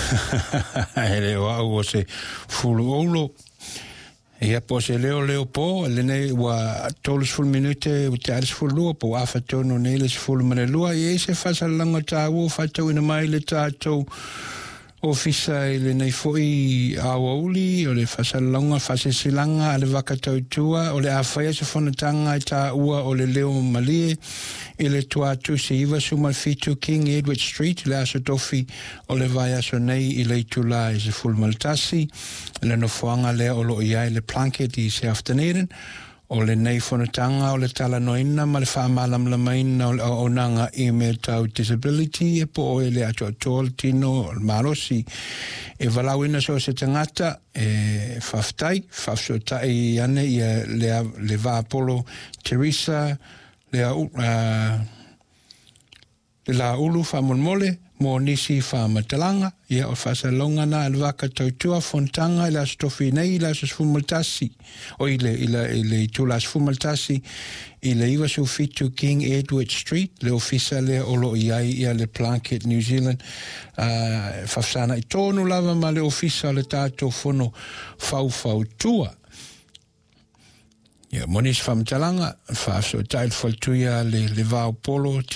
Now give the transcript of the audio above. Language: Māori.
Ele o se fulu olo. Ia po se leo po, le nei wa tolus ful minute, te aris ful lua, po afa tono nei le ful mane lua, e se fasa langa tāua, fatau ina mai le tātou ofisa le nei foi awa uli, o le fasa langa, fasa silanga, ale waka tautua, o le awhaia se whanatanga i tā ua o le leo malie, i le tuatu se iwa sumal fitu King Edward Street, le aso tofi o le vai aso nei i le tula i se ful maltasi, le no fuanga le o lo iai le Plunkett i se aftaneren, o le nei whanatanga o le tala noina ma le whaamalam lamaina o nanga email tau disability e po o le ato atol tino marosi e walauina so se tangata e whaftai whafsotai ane i le vāpolo Teresa le la ulu whamolmole mo nisi whamatalanga ia o whasalonga na alwaka tautua fontanga ila stofi nei ila sfumaltasi o ile tulas fumaltasi ile iwa su fitu King Edward Street le ofisa le olo iai ia le Plunkett New Zealand whafsana i tonu lava ma le ofisa le tātou fono fau tua ia monis whamatalanga whafso tail faltuia le vau polo